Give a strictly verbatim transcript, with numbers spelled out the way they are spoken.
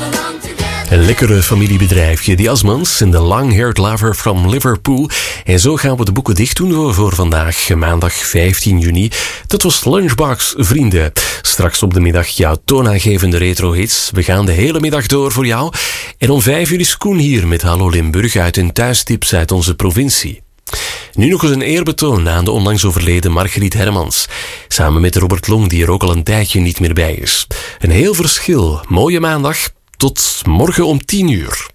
Een lekkere familiebedrijfje, The Osmonds en The Long-Haired Lover from Liverpool. En zo gaan we de boeken dicht doen voor vandaag, maandag vijftien juni. Dat was Lunchbox, vrienden. Straks op de middag jouw toonaangevende retro-hits. We gaan de hele middag door voor jou. En om vijf uur is Koen hier met Hallo Limburg uit een thuistips uit onze provincie. Nu nog eens een eerbetoon aan de onlangs overleden Margriet Hermans. Samen met Robert Long, die er ook al een tijdje niet meer bij is. Een heel verschil. Mooie maandag. Tot morgen om tien uur.